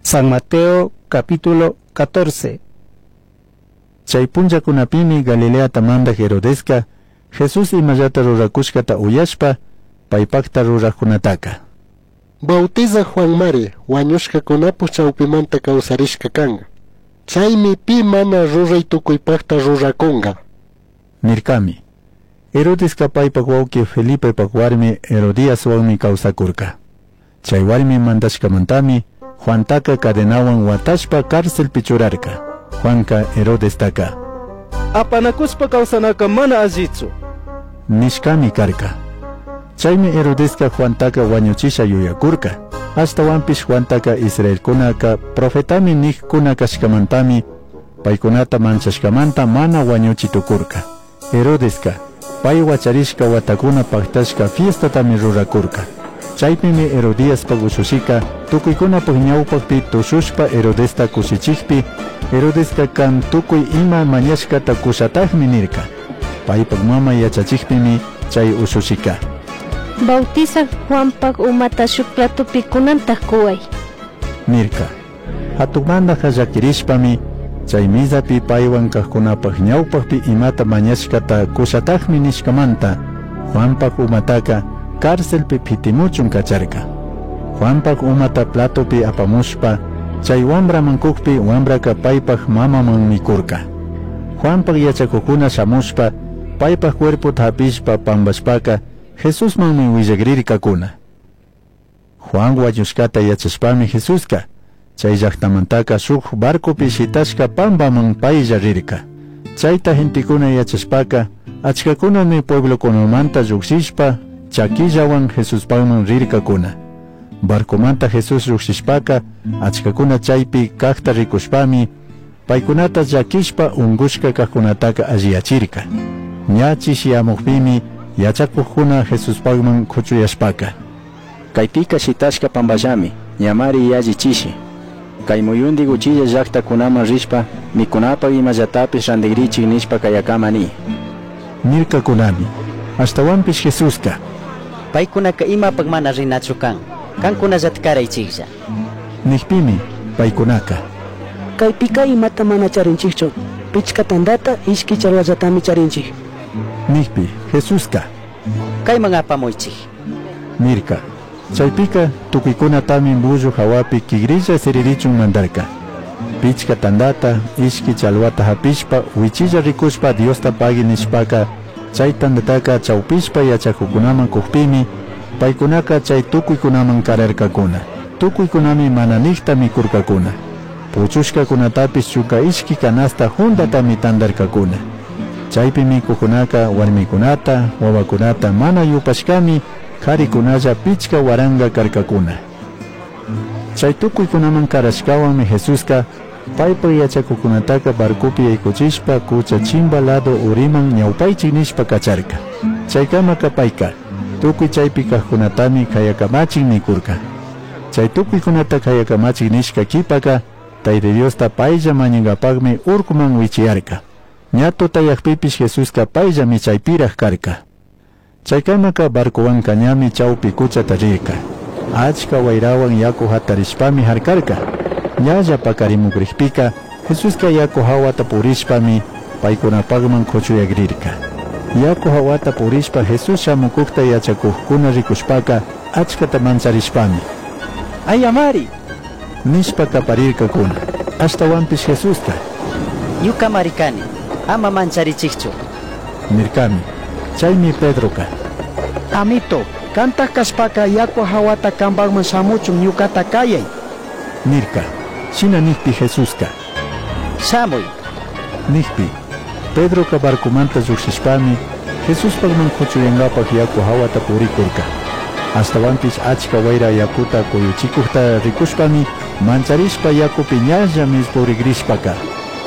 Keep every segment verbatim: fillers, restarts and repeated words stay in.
San Mateo capítulo catorce. Chay punchakunapimi Galilea tamanda Herodesca, Jesús imallata rurakushkata uyashpa, paypakta rurakunataka. Bautiza Juan Mari, wañushkakunapush chawpimanta kawsarishka kanga. Chaymi pi mana ruray tukuypakta rurakunga. Nirkami. Herodesca paypak wawki Felipe pak warmi Herodias wanmi kawsakurka. Chay warmi mandashkamantami, Juantaka cadenawan watashpa cárcel pichurarka. Juanka Herodestaka. Apanakuspa kawsanaka mana allitsu. Nishkami karka. Chaymi Herodesca Juantaka wañuchisha yuyakurka. Hasta wampish Juantaka Israelkunaka profetami nikkuna kashkamantami paykunata manchashkamanta mana wañuchitukurka. Herodesca pay wacharishka watakuna paktashka fiestatami rurakurka. Chaypimi Herodias pagusushika tukuykuna pugñawpakpi tushushpa Herodesta kushichikpi Herodesca kan tukuy ima mañashkata kushatajmi nirka. Paypak mama yachachikpimi chay usushika. Bautiza Juanpak umata shuklatupi kunantaq kuway nirka. Hatukmanta hallakirishpami chay misapi paywan kaqkunapak ñawpakpi imata mañashkata kushatajmi nishkamanta Juanpak umataka cárcelpi pitimuchun kacharka. Juanpak umata platopi apamushpa chay wambra mankukpi wambraka paypak mamaman mikurka. Juanpak yachakukuna shamushpa paypak cuerpo hapishpa pambashpaka Jesús manmi willagrirkakuna. Juan wañushkata yachashpami Jesuska chay llaqtamantaka shuk barcopi shitashka pambaman paylla rirka. Chayta gentikuna yachashpaka achkakunami pueblokunamanta lluqshishpa chakillawan Jesuspayman rirkakuna. Barcomanta Jesús lluqshishpaka achkakuna chaypi kaqta rikushpami paykunata llakishpa ungushka kaqkunataka alliyachirka. Ña chishiyamuqpimi yachakuqkuna Jesuspayman kuchuyashpaka. Kaypika shitashka pamballami ñamari yallichishi. Kay muyundi guchilla llaqtakunaman rishpa mikunapak imallatapis randigrichik nishpa kayakamani nirkakunami. Ashtawanpish Jesuska paykunaka imapak mana rinachu kan kankunallata karaychiklla nikpimi paykunaka kaypika imata mana charinchikchu pichka tandata ishki challwallatami charinchik nikpi Jesuska kayman apamuychik nirka. Chaypika tukuykunatami bullu hawapi kigrilla siririchun mandarka. Pichka tandata ishki chalwata hapishpa wichilla rikushpa Diosta pagi nishpaka chay tandataka chawpishpa yachakukunaman kukpimi paykunaka chay tukuykunaman kararkakuna. Tukuykunami mana nikta mikurkakuna. Puchushkakunatapis chuka ishki kanasta juntatami tandarkakuna. Chaypi mikukunaka warmikunata wawakunata mana yupashkami karikunalla pichka waranga karkakuna. Chay tukuykunaman karashkawanmi Jesuska paypa yachakukunataka barcupi yaykuchishpa kucha chimba lado uriman ñawpaychik nishpa kacharka. Chaykama kapayka tukuy chaypi kaqkunatami kayakamachik nikurka. Chay tukuykunata kayakamachik nishka kipaka Tayta Diosta paylla mañankapakmi urkuman wichiyarka. Ña tutayaqpipish Jesuska payllami chaypiraq karka. Chaykamaka barcowanka ñami chawpi kuchata rirka. Achka wayrawan yaku hatarishpami harkarka. Ñalla pakarimukriqpika Jesuska yaku hawata purishpami paykunapakman kuchuyagrirka. Yaku hawata purishpa Jesus shamukukta yachakuqkuna rikushpaka achkata mancharishpami ayamari nishpa kaparirkakuna. Ashtawanpish Jesuska yuka marikani ama mancharichikchu nirkami. Chaymi Pedroka amito kantaq kashpaka yaku hawata kanpakman shamuchun ñukata kayay nirka. Shina nikpi Jesuska shamuy nikpi. Pedroka barcumanta lluqshishpami Jesuspakman kuchuyankapak yaku hawata purikurka. Ashtawanpish achka wayra yakuta kuyuchikuqta rikushpami mancharishpa yakupi ñalla mispurigrishpaka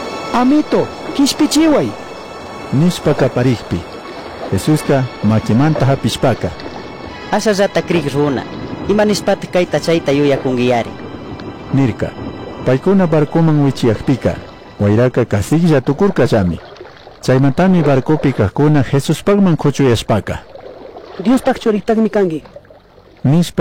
amito kishpichiway nishpa kaparikpi Jesuska makimanta hapishpaka asallata kriq runa imanispata kayta chayta yuyakunkiyari nirka. Paykuna barcuman wichiyaqpika wayraka kasiglla tukurkallami. Chaymantami barcupi kaqkuna Jesuspakman kuchuyashpaka Diospaq churiktakmi kanki nishpa